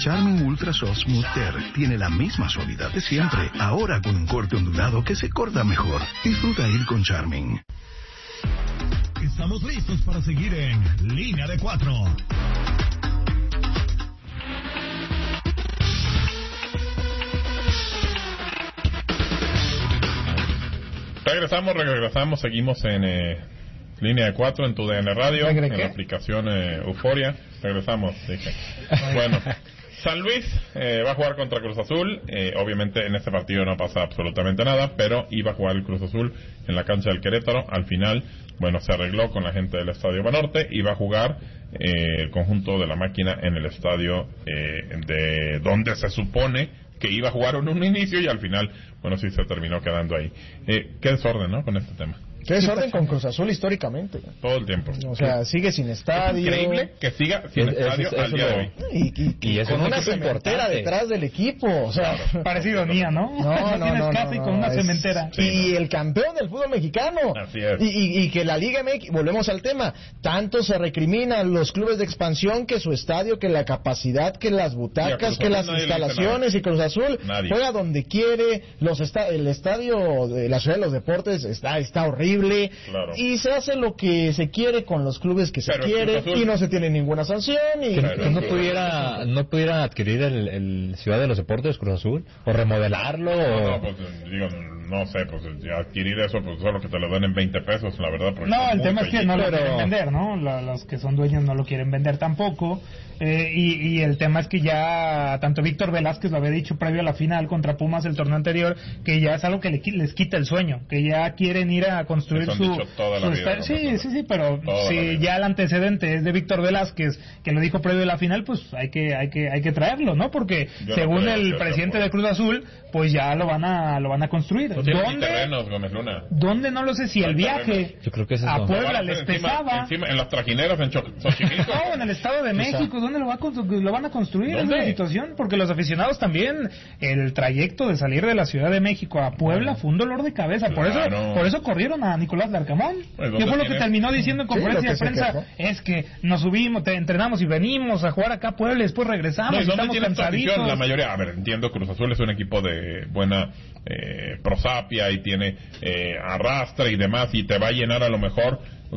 Charmin Ultra Soft Smooth Tear tiene la misma suavidad de siempre, ahora con un corte ondulado que se corta mejor. Disfruta ir con Charmin. Estamos listos para seguir en Línea de 4. Regresamos, seguimos en Línea de 4 en tu DN Radio, en la aplicación Euforia. Regresamos, dije. Bueno, San Luis va a jugar contra Cruz Azul. Obviamente en este partido no pasa absolutamente nada, pero iba a jugar el Cruz Azul en la cancha del Querétaro. Al final, bueno, se arregló con la gente del Estadio Banorte y va a jugar el conjunto de la máquina en el estadio de donde se supone que iba a jugar en un inicio y al final, bueno, sí se terminó quedando ahí. Qué desorden, ¿no? Con este tema. Qué desorden con Cruz Azul históricamente. Todo el tiempo. O sea, sigue sin estadio. Es increíble que siga sin estadio al día de hoy. Y con una cementera detrás del equipo. O sea, parece ironía, ¿no? No tienes casa y con una cementera. Y el campeón del fútbol mexicano. Así es. Y que la Liga MX, volvemos al tema, tanto se recrimina a los clubes de expansión que su estadio, que la capacidad, que las butacas, que las instalaciones, y Cruz Azul juega donde quiere, el estadio de la Ciudad de los Deportes está horrible. Claro. Y se hace lo que se quiere con los clubes que se quiere y no se tiene ninguna sanción y que no pudiera adquirir el Ciudad de los Deportes Cruz Azul o remodelarlo no, pues digo, no sé, pues adquirir eso pues solo que te lo den en 20 pesos, la verdad. No, el tema es que no lo quieren vender, ¿no? Los que son dueños no lo quieren vender tampoco. Y el tema es que ya tanto Víctor Velázquez lo había dicho previo a la final contra Pumas el torneo anterior, que ya es algo que les quita el sueño, que ya quieren ir a construir su estadio. Sí, pero si ya el antecedente es de Víctor Velázquez, que lo dijo previo a la final, pues hay que traerlo, ¿no? Porque según el presidente de Cruz Azul, pues ya lo van a construir. No tiene terrenos, Gómez Luna. ¿Dónde? No lo sé, si el viaje yo creo que a Puebla les pesaba. Encima, en las trajineras en Xochimilco. No, en el Estado de México, ¿dónde lo van a construir? ¿Dónde? Es la situación, porque los aficionados también, el trayecto de salir de la Ciudad de México a Puebla fue un dolor de cabeza. Claro. Por eso corrieron a Nicolás Larcamón. Pues, ¿Qué fue lo que terminó diciendo en conferencia de prensa? Es que nos subimos, entrenamos y venimos a jugar acá a Puebla y después regresamos y estamos cansaditos. La mayoría, entiendo, Cruz Azul es un equipo de buena prosapia y tiene arrastre y demás, y te va a llenar a lo mejor